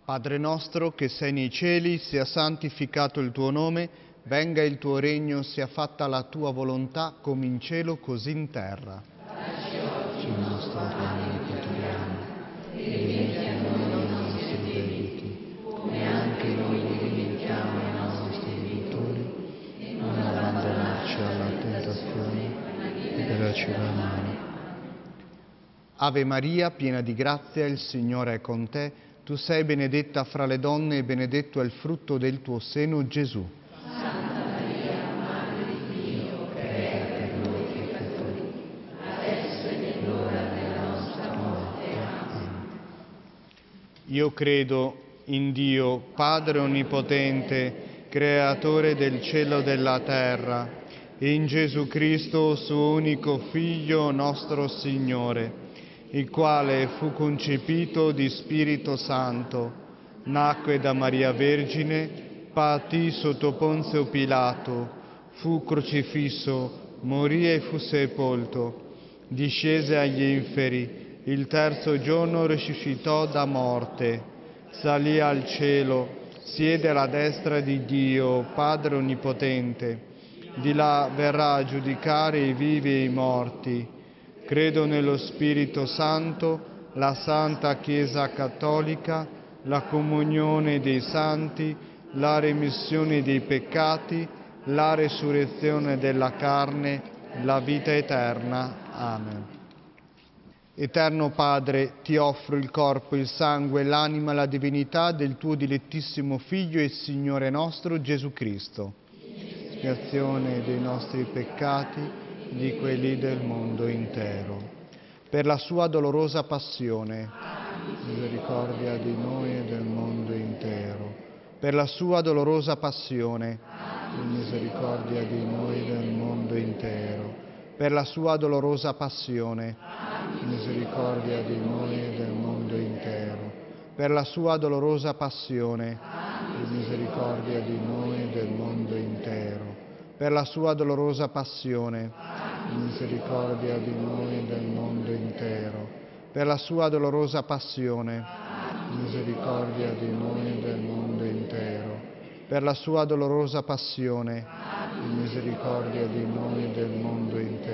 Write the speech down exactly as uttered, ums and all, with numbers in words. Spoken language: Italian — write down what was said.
Padre nostro che sei nei cieli, sia santificato il tuo nome, venga il tuo regno, sia fatta la tua volontà, come in cielo così in terra. Dacci oggi il nostro pane quotidiano e rimetti a noi i nostri debiti, come anche noi li rimettiamo ai nostri debitori, e non abbandonarci alla tentazione, e liberaci dal male. Ave Maria, piena di grazia, il Signore è con te. Tu sei benedetta fra le donne e benedetto è il frutto del tuo seno, Gesù. Santa Maria, Madre di Dio, prega per noi peccatori, adesso e nell'ora della nostra morte. Amen. Io credo in Dio, Padre Onnipotente, Creatore del cielo e della terra, e in Gesù Cristo, suo unico Figlio, nostro Signore, il quale fu concepito di Spirito Santo, nacque da Maria Vergine, patì sotto Ponzio Pilato, fu crocifisso, morì e fu sepolto, discese agli inferi, il terzo giorno risuscitò da morte, salì al cielo, siede alla destra di Dio, Padre Onnipotente, di là verrà a giudicare i vivi e i morti. Credo nello Spirito Santo, la Santa Chiesa Cattolica, la comunione dei santi, la remissione dei peccati, la resurrezione della carne, la vita eterna. Amen. Eterno Padre, ti offro il corpo, il sangue, l'anima e la divinità del tuo dilettissimo Figlio e Signore nostro Gesù Cristo. Espiazione dei nostri peccati, di quelli del mondo intero. Per la sua dolorosa passione, misericordia di noi e del mondo intero. Per la sua dolorosa passione, misericordia di noi e del mondo intero. Per la sua dolorosa passione, misericordia di noi e del mondo intero. Per la sua dolorosa passione, misericordia di noi e del mondo intero. Per la sua dolorosa passione, misericordia di noi e del mondo intero. Per la sua dolorosa passione, misericordia di noi e del mondo intero. Per la sua dolorosa passione, misericordia di noi e del mondo intero.